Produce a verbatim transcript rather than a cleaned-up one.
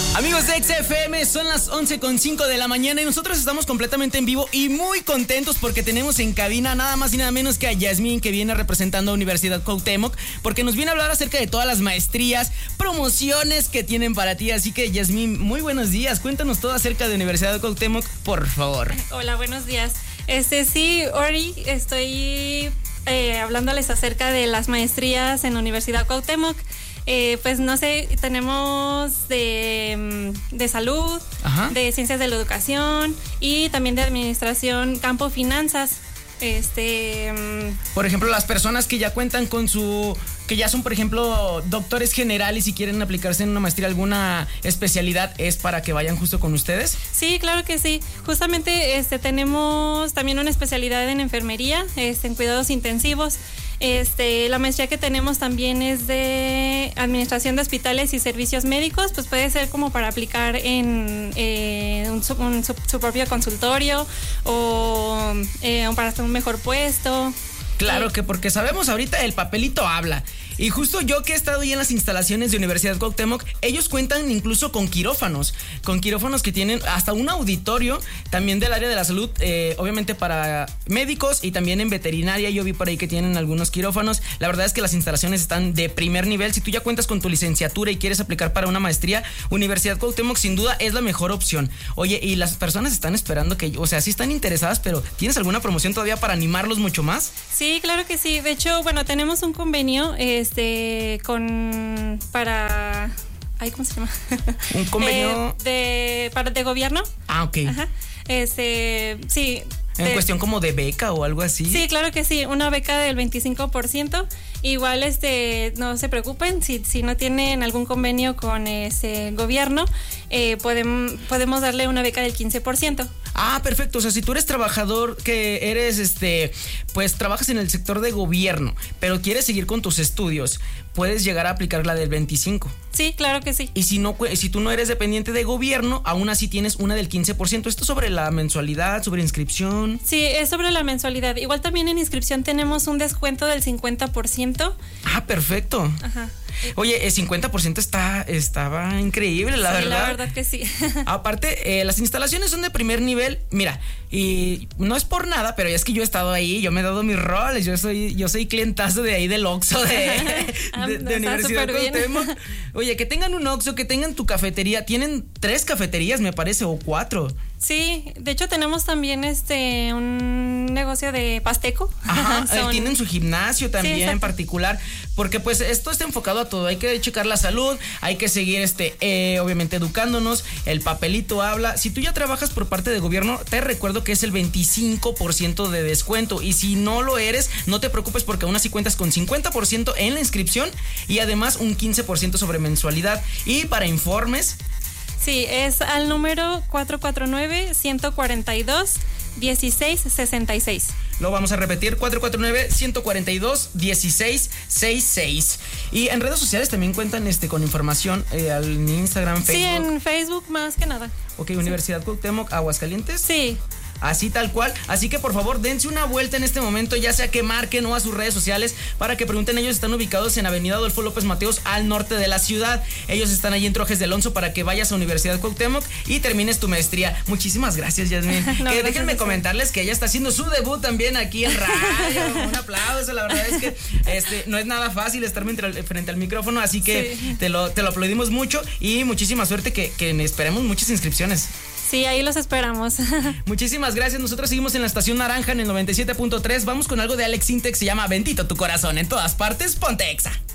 Amigos de X F M, son las once con cinco de la mañana y nosotros estamos completamente en vivo y muy contentos porque tenemos en cabina nada más y nada menos que a Yasmín, que viene representando a Universidad Cuauhtémoc, porque nos viene a hablar acerca de todas las maestrías, promociones que tienen para ti. Así que Yasmín, muy buenos días, cuéntanos todo acerca de Universidad Cuauhtémoc, por favor. Hola, buenos días. Este sí, Ori, estoy eh, hablándoles acerca de las maestrías en Universidad Cuauhtémoc. Eh, pues no sé, tenemos de, de salud, Ajá. de ciencias de la educación y también de administración, campo finanzas. Este, por ejemplo, las personas que ya cuentan con su, que ya son, por ejemplo, doctores generales y quieren aplicarse en una maestría alguna especialidad, ¿es para que vayan justo con ustedes? Sí, claro que sí. Justamente este tenemos también una especialidad en enfermería, este, en cuidados intensivos. Este, la maestría que tenemos también es de administración de hospitales y servicios médicos, pues puede ser como para aplicar en eh, un, un, su, su propio consultorio o eh, para hacer un mejor puesto. Claro que porque sabemos ahorita el papelito habla. Y justo yo que he estado ahí en las instalaciones de Universidad Cuauhtémoc, ellos cuentan incluso con quirófanos, con quirófanos que tienen hasta un auditorio también del área de la salud, eh, obviamente para médicos y también en veterinaria. Yo vi por ahí que tienen algunos quirófanos. La verdad es que las instalaciones están de primer nivel. Si tú ya cuentas con tu licenciatura y quieres aplicar para una maestría, Universidad Cuauhtémoc sin duda es la mejor opción. Oye, y las personas están esperando que, o sea, sí están interesadas, pero ¿tienes alguna promoción todavía para animarlos mucho más? Sí, claro que sí. De hecho, bueno, tenemos un convenio este con para ay, ¿cómo se llama? Un convenio eh, de para de gobierno. Ah, ok. Ajá. Este, sí. En de, cuestión como de beca o algo así. Sí, claro que sí, una beca del veinticinco por ciento. Igual este no se preocupen si, si no tienen algún convenio con ese gobierno, eh, podemos, podemos darle una beca del quince por ciento. Ah, perfecto. O sea, si tú eres trabajador que eres, este, pues trabajas en el sector de gobierno, pero quieres seguir con tus estudios, puedes llegar a aplicar la del veinticinco. Sí, claro que sí. Y si no, si tú no eres dependiente de gobierno, aún así tienes una del quince por ciento. ¿Esto sobre la mensualidad, sobre inscripción? Sí, es sobre la mensualidad. Igual también en inscripción tenemos un descuento del cincuenta por ciento. Ah, perfecto. Ajá. Oye, el cincuenta por ciento está, estaba increíble, la sí, verdad. La verdad que sí. Aparte, eh, las instalaciones son de primer nivel. Mira, y no es por nada, pero ya es que yo he estado ahí, yo me he dado mis roles, yo soy, yo soy clientazo de ahí del Oxxo de, ah, de, de Universidad Cuauhtémoc. Oye, que tengan un Oxxo, que tengan tu cafetería. Tienen tres cafeterías, me parece, o cuatro. Sí, de hecho tenemos también este un negocio de pasteco. Ajá, Son... tienen su gimnasio también sí, en particular, porque pues esto está enfocado a todo. Hay que checar la salud, hay que seguir este eh, obviamente educándonos. El papelito habla. Si tú ya trabajas por parte del gobierno, te recuerdo que es el veinticinco por ciento de descuento, y si no lo eres, no te preocupes porque aún así cuentas con cincuenta por ciento en la inscripción y además un quince por ciento sobre mensualidad. Y para informes, sí, es al número cuatro cuatro nueve, uno cuatro dos, uno seis seis seis. Lo vamos a repetir, cuatro cuatro nueve, uno cuatro dos, uno seis seis seis. Y en redes sociales también cuentan este con información eh, al Instagram, Facebook. Sí, en Facebook más que nada. Ok, sí. Universidad Cuauhtémoc, Aguascalientes. Sí. Así tal cual, así que por favor dense una vuelta en este momento, ya sea que marquen o a sus redes sociales para que pregunten. Ellos están ubicados en Avenida Adolfo López Mateos, al norte de la ciudad. Ellos están allí en Trojes de Alonso para que vayas a Universidad Cuauhtémoc y termines tu maestría. Muchísimas gracias, Yasmín. no, que déjenme comentarles que ella está haciendo su debut también aquí en radio. Un aplauso, la verdad es que este no es nada fácil estar frente al micrófono, así que sí. te, lo, te lo aplaudimos mucho y muchísima suerte, que, que esperemos muchas inscripciones. Sí, ahí los esperamos. Muchísimas gracias. Nosotros seguimos en la Estación Naranja en el noventa y siete punto tres. Vamos con algo de Alex Sintek, se llama Bendito tu corazón. En todas partes, ponte Exa.